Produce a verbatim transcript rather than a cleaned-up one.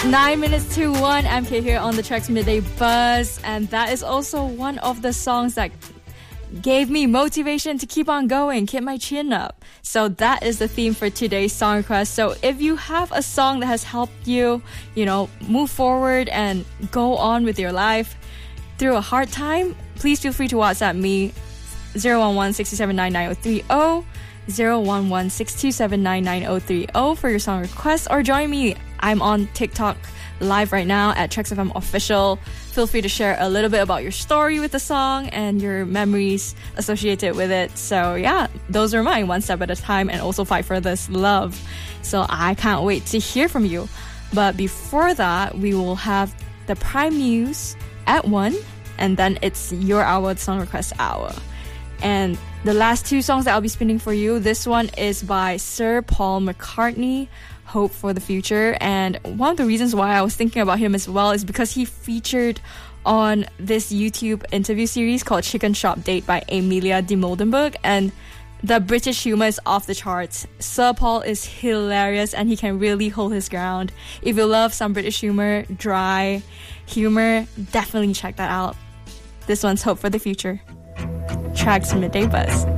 Nine minutes to one. M K here on the Tracks Midday Buzz, and that is also one of the songs that gave me motivation to keep on going, keep my chin up. So that is the theme for today's song request. So if you have a song that has helped you, you know, move forward and go on with your life through a hard time, please feel free to WhatsApp me zero one one six two seven nine nine zero three zero, zero one one six two seven nine nine zero three zero for your song request, or join me. I'm on TikTok live right now at Tracks F M Official. Feel free to share a little bit about your story with the song and your memories associated with it. So yeah, those are mine, one step at a time, and also fight for this love. So I can't wait to hear from you. But before that, we will have the Prime News at one, and then it's your hour, the song request hour. And the last two songs that I'll be spinning for you, this one is by Sir Paul McCartney, Hope for the Future. And one of the reasons why I was thinking about him as well is because he featured on this YouTube interview series called Chicken Shop Date by Amelia de Moldenburg, and the British humor is off the charts. Sir Paul is hilarious and he can really hold his ground. If you love some British humor, dry humor, definitely check that out. This one's Hope for the Future. Tracks Midday Buzz.